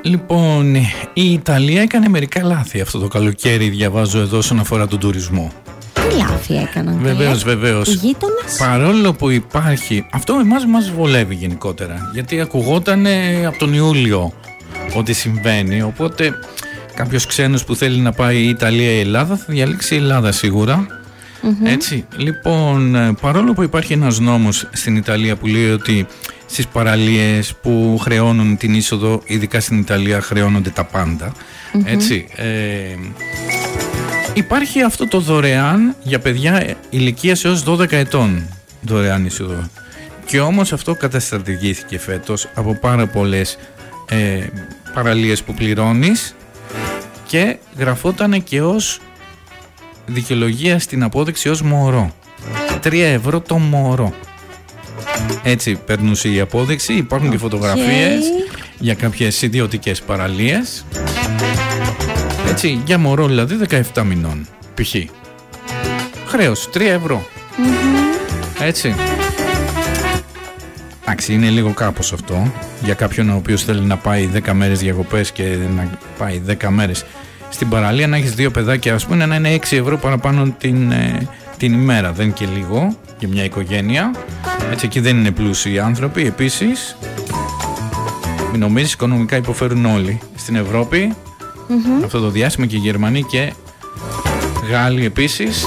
Λοιπόν, η Ιταλία έκανε μερικά λάθη αυτό το καλοκαίρι, διαβάζω εδώ, όσον αφορά τον τουρισμό. Τι λάθη έκαναν? Βεβαίως. Οι γείτονες. Παρόλο που υπάρχει, αυτό εμάς μας βολεύει γενικότερα, γιατί ακουγόταν από τον Ιούλιο ότι συμβαίνει, οπότε κάποιος ξένος που θέλει να πάει η Ιταλία ή η Ελλάδα θα διαλέξει η Ελλάδα σίγουρα. Έτσι, λοιπόν, παρόλο που υπάρχει ένας νόμος στην Ιταλία που λέει ότι στις παραλίες που χρεώνουν την είσοδο, ειδικά στην Ιταλία χρεώνονται τα πάντα, έτσι, υπάρχει αυτό το δωρεάν για παιδιά ηλικίας έως 12 ετών, δωρεάν είσοδο. Και όμως αυτό καταστρατηγήθηκε φέτος από πάρα πολλές παραλίες που πληρώνεις και γραφόταν και ως δικαιολογία στην απόδειξη ως μωρό. 3 ευρώ το μωρό. Έτσι περνούσε η απόδειξη. Υπάρχουν και φωτογραφίες για κάποιες ιδιωτικές παραλίες. Έτσι, για μωρό δηλαδή 17 μηνών π.χ. Χρέος 3 ευρώ. Έτσι. Εντάξει, είναι λίγο κάπως αυτό για κάποιον ο οποίος θέλει να πάει 10 μέρες διακοπές και να πάει 10 μέρες στην παραλία, να έχεις 2 παιδάκια, ας πούμε, να είναι 6 ευρώ παραπάνω την ημέρα. Δεν είναι και λίγο για μια οικογένεια. Έτσι, εκεί δεν είναι πλούσιοι άνθρωποι. Επίσης, μην νομίζεις, οικονομικά υποφέρουν όλοι στην Ευρώπη αυτό το διάστημα, και οι Γερμανοί και Γάλλοι επίσης.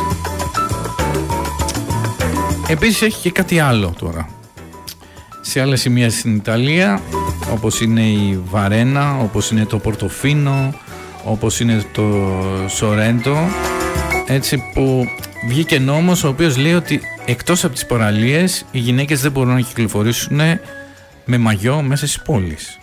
Επίσης έχει και κάτι άλλο τώρα. Σε άλλα σημεία στην Ιταλία, όπως είναι η Βαρένα, όπως είναι το Πορτοφίνο, όπως είναι το Σορέντο, έτσι, που βγήκε νόμος ο οποίος λέει ότι εκτός από τις παραλίες οι γυναίκες δεν μπορούν να κυκλοφορήσουν με μαγιό μέσα στις πόλεις.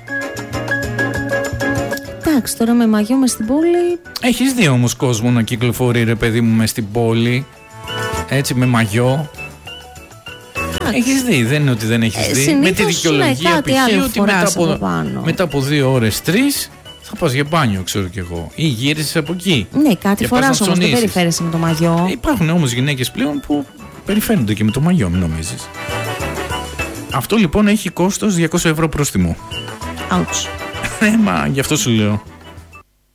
Εντάξει, τώρα με μαγιό μες στην πόλη. Έχεις δει όμως κόσμο να κυκλοφορεί, ρε παιδί μου, μες στην πόλη, έτσι, με μαγιό? Έχεις δει, δεν είναι ότι δεν έχεις δει. Με τη δικαιολογία π.χ. ότι μετά από 2 ώρες, 3 θα πας για μπάνιο, ξέρω κι εγώ, ή γύρισες από εκεί. Ναι, κάτι φοράς όμως, δεν περιφέρεσαι με το μαγιό. Υπάρχουν όμως γυναίκες πλέον που περιφέρονται και με το μαγιό, μην νομίζεις. Αυτό λοιπόν έχει κόστος 200 ευρώ πρόστιμο. Ouch. Μα γι' αυτό σου λέω.